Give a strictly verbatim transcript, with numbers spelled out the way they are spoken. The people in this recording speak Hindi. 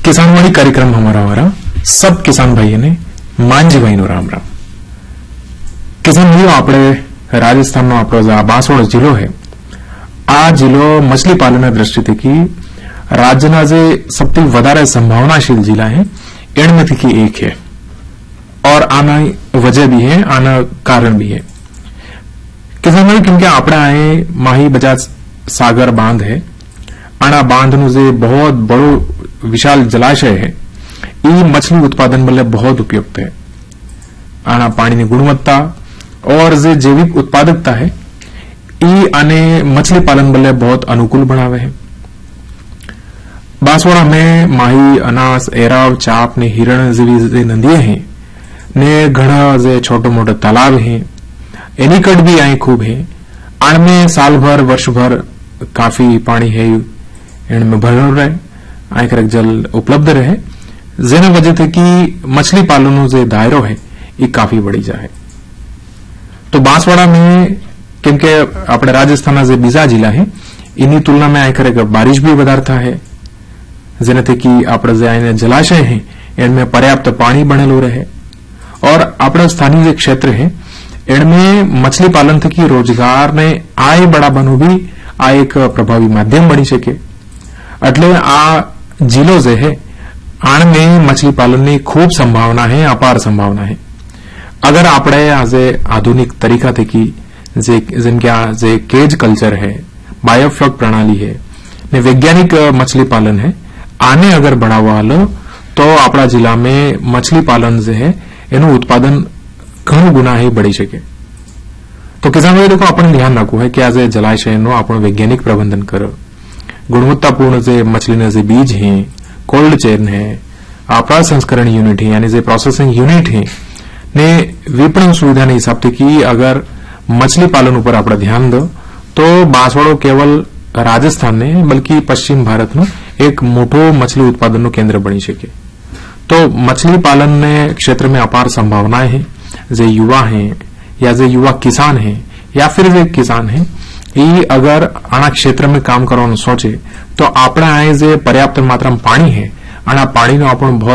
किसानवाणी कार्यक्रम हमारा हमारा सब किसान भाई ने मांझी भाई नो राम राम। किसान भाईओ આપણે રાજસ્થાનનો આપણો જે બાંસવાડો જિલ્લો है આ જિલ્લો મછલી પાલનના દ્રષ્ટિથી રાજ્યના જે સૌથી વધારે સંભાવનાशील जिला है इनमें થી एक है और आना वजह भी है, आना कारण भी है। किसान भाई क्योंकि આપણે आए माही बजाज सागर बांध है, आना बांध नु जे बहुत बड़ो विशाल जलाशय है, ये मछली उत्पादन बल्ले बहुत उपयुक्त है। आना पानी की गुणवत्ता और जे जैविक उत्पादकता है ये आने मछली पालन बल्ले बहुत अनुकूल बनावे है। बांसवाड़ा में माही, अनास, एराव, चाप ने हिरण जेवी जे नदियां हैं ने घना जे छोटे मोटे तालाब हैं, एनीकट भी आई खूब है। आनमें साल भर वर्ष भर काफी पानी है, इनमें भरल रहे, आई करक जल उपलब्ध रहे, जेना वजह थे कि मछली पालन जो दायरो है ये काफी बढ़ी जाए। तो बांसवाड़ा में क्योंकि अपने राजस्थान जो बीजा जिला है इन्हीं तुलना में आई करक बारिश भी વધારે है, जेना थे कि अपने जो आने जलाशय है इनमें पर्याप्त पानी बनेलो रहे और अपना स्थानीय जो क्षेत्र है इनमें मछली पालन थे कि रोजगार ने आय बढ़ावानुं भी आ एक प्रभावी माध्यम बनी सके। એટલે આ जिलो जे है आण में मछली पालन की खूब संभावना है, अपार संभावना है। अगर आपणे आज आधुनिक तरीका थी कि जिनके जे केज कल्चर है, बायोफ्लॉक प्रणाली है ने वैज्ञानिक मछली पालन है, आने अगर बढ़ावा लो तो अपना जिला में मछली पालन जे है एनु उत्पादन घणु गुना ही बढ़ी सके। तो किसान भाई देखो अपन ध्यान रखવું है कि आज जलाशय नो आपण वैज्ञानिक प्रबंधन करो, गुणवत्तापूर्ण जे मछली ने जे बीज हैं, कोल्ड चेन है, आपरा संस्करण यूनिट है यानी जे प्रोसेसिंग यूनिट है ने विपणन सुविधा ने हिसाब से कि अगर मछली पालन ऊपर आप ध्यान दो तो बांसवाड़ो केवल राजस्थान ने बल्कि पश्चिम भारत में एक मोटो मछली उत्पादन केंद्र बनी सके। तो मछली पालन ने क्षेत्र में अपार संभावनाएं हैं। जे युवा हैं या जे युवा किसान हैं या फिर जे किसान हैं ये अगर आना क्षेत्र में काम करवानुं सोचे तो आपणे आए जे पर्याप्त मात्रा में पानी है, आना पानी नो आपण बहुत